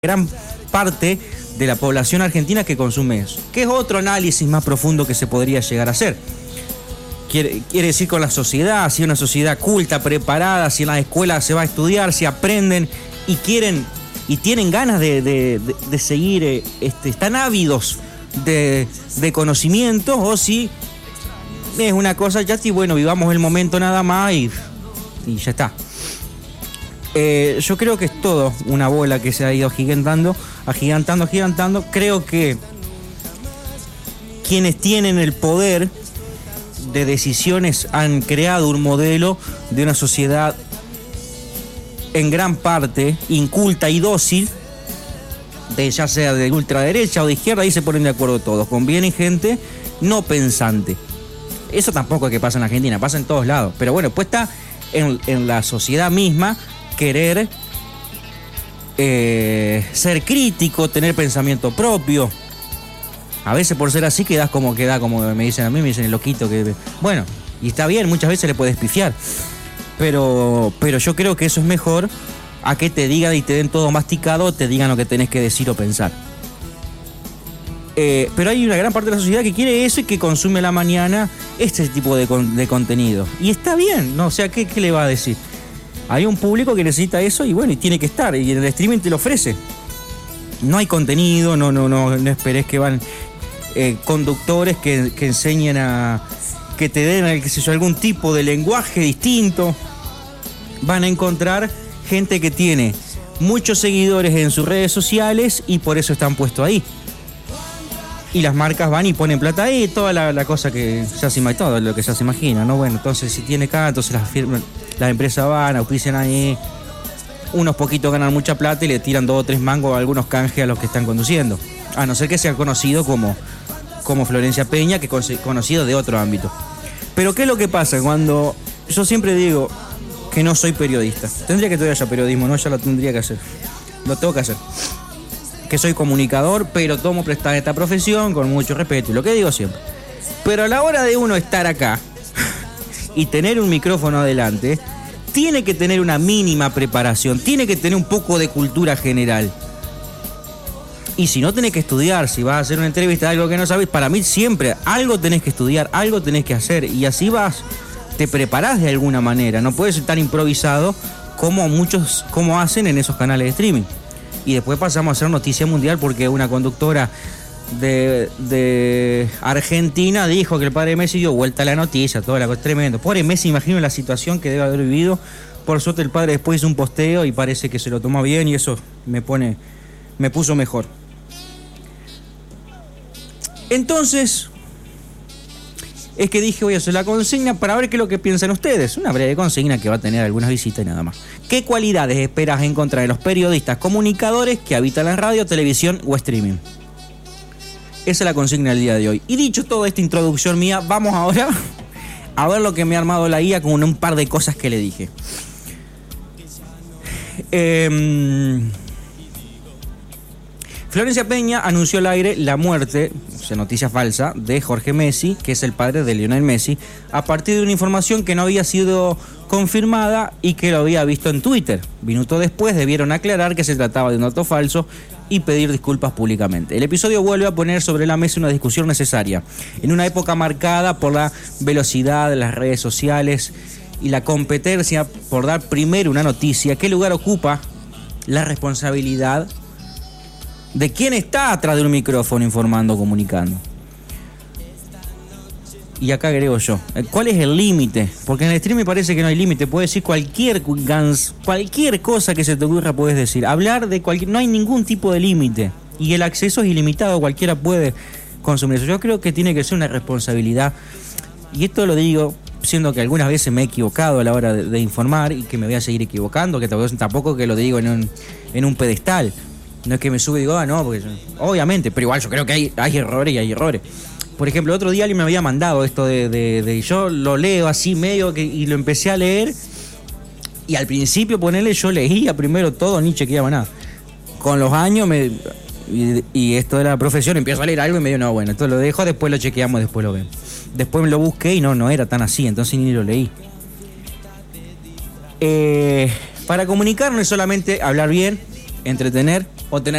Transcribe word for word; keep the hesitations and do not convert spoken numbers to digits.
gran parte de la población argentina que consume eso. ¿Qué es otro análisis más profundo que se podría llegar a hacer? Quiere, quiere decir con la sociedad, si una sociedad culta, preparada, si en las escuelas se va a estudiar, si aprenden y quieren y tienen ganas de, de, de, de seguir, eh, este, están ávidos de, de conocimiento, o si es una cosa ya, sí, bueno, vivamos el momento nada más y, y ya está. Eh, yo creo que es todo una bola que se ha ido agigantando, agigantando, agigantando. Creo que quienes tienen el poder de decisiones han creado un modelo de una sociedad en gran parte inculta y dócil, de ya sea de ultraderecha o de izquierda. Ahí se ponen de acuerdo todos. Conviene gente no pensante. Eso tampoco es que pasa en Argentina, pasa en todos lados. Pero bueno, pues está en, en la sociedad misma querer eh, ser crítico, tener pensamiento propio. A veces por ser así quedas como queda, como me dicen a mí, me dicen el loquito que. Bueno, y está bien, muchas veces le puedes pifiar. Pero, pero yo creo que eso es mejor a que te digan y te den todo masticado, te digan lo que tenés que decir o pensar. Eh, pero hay una gran parte de la sociedad que quiere eso y que consume a la mañana este tipo de, con, de contenido. Y está bien, ¿no? O sea, ¿qué, qué le va a decir? Hay un público que necesita eso y bueno, y tiene que estar. Y el streaming te lo ofrece. No hay contenido, no, no, no, no esperes que van eh, conductores que, que enseñen a. Que te den, qué sé yo, algún tipo de lenguaje distinto. Van a encontrar gente que tiene muchos seguidores en sus redes sociales y por eso están puestos ahí. Y las marcas van y ponen plata ahí, toda la, la cosa que ya se imagina, todo lo que ya se imagina, ¿no? Bueno, entonces si tiene acá, entonces las firmas, las empresas van, auspician ahí, unos poquitos ganan mucha plata y le tiran dos o tres mangos a algunos canjes a los que están conduciendo. A no ser que sean conocidos como, como Florencia Peña, que es conocido de otro ámbito. Pero ¿qué es lo que pasa? Cuando yo siempre digo que no soy periodista, tendría que estudiar ya periodismo, ¿no? Ya lo tendría que hacer, lo tengo que hacer. Que soy comunicador, pero tomo prestada esta profesión con mucho respeto, y lo que digo siempre. Pero a la hora de uno estar acá y tener un micrófono adelante, tiene que tener una mínima preparación, tiene que tener un poco de cultura general. Y si no tenés que estudiar, si vas a hacer una entrevista de algo que no sabes, para mí siempre algo tenés que estudiar, algo tenés que hacer, y así vas, te preparás de alguna manera. No puedes ser tan improvisado como muchos como hacen en esos canales de streaming. Y después pasamos a hacer noticia mundial porque una conductora de, de Argentina dijo que el padre de Messi dio vuelta a la noticia, toda la cosa, tremendo. Pobre Messi, imagino la situación que debe haber vivido. Por suerte el padre después hizo un posteo y parece que se lo tomó bien y eso me pone, me puso mejor. Entonces, es que dije, voy a hacer la consigna para ver qué es lo que piensan ustedes. Una breve consigna que va a tener algunas visitas y nada más. ¿Qué cualidades esperas encontrar en los periodistas comunicadores que habitan la radio, televisión o streaming? Esa es la consigna del día de hoy. Y dicho toda esta introducción mía, vamos ahora a ver lo que me ha armado la I A con un par de cosas que le dije. Eh... Florencia Peña anunció al aire la muerte, o sea, noticia falsa, de Jorge Messi, que es el padre de Lionel Messi, a partir de una información que no había sido confirmada y que lo había visto en Twitter. Minutos después debieron aclarar que se trataba de un dato falso y pedir disculpas públicamente. El episodio vuelve a poner sobre la mesa una discusión necesaria, en una época marcada por la velocidad de las redes sociales y la competencia por dar primero una noticia. ¿Qué lugar ocupa la responsabilidad de quién está atrás de un micrófono informando, comunicando? Y acá agrego yo, ¿cuál es el límite? Porque en el stream me parece que no hay límite. Puedes decir cualquier gans, cualquier cosa que se te ocurra, puedes decir. Hablar de cualquier, no hay ningún tipo de límite. Y el acceso es ilimitado, cualquiera puede consumir eso. Yo creo que tiene que ser una responsabilidad. Y esto lo digo siendo que algunas veces me he equivocado a la hora de, de informar y que me voy a seguir equivocando, que tampoco que lo digo en un, en un pedestal. No es que me sube y digo, ah, no, porque obviamente, pero igual yo creo que hay, hay errores y hay errores. Por ejemplo, el otro día alguien me había mandado esto de, de, de yo lo leo así medio que, y lo empecé a leer, y al principio ponerle yo leía primero todo, ni chequeaba nada. Con los años me y, y esto de la profesión empiezo a leer algo y me digo, no, bueno, esto lo dejo, después lo chequeamos, después lo vemos. Después me lo busqué y no, no era tan así, entonces ni lo leí. Eh, para comunicar no es solamente hablar bien, entretener, o tener